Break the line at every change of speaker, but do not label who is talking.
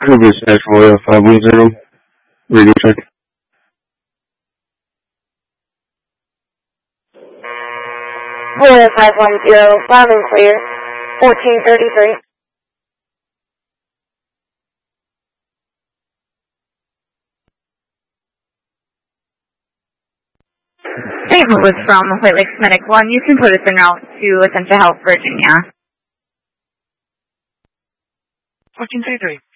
Dispatch Royal 510, radio check.
Royal 510, loud and clear, 1433.
Statement was from White Lakes Medic 1. You can put us en route to Essentia Health, Virginia.
1433.